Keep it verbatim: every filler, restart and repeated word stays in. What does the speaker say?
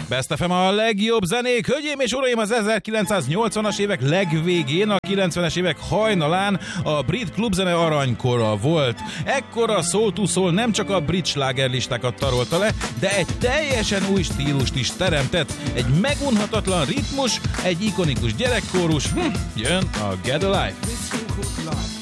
Best ef em a legjobb zenék, hölgyeim és uraim, az ezerkilencszáznyolcvanas évek legvégén, a kilencvenes évek hajnalán a brit klubzene aranykora volt. Ekkor a Soul to Soul nem csak a brit slágerlistákat tarolta le, de egy teljesen új stílust is teremtett. Egy megunhatatlan ritmus, egy ikonikus gyerekkórus, hm, jön a Get Alive.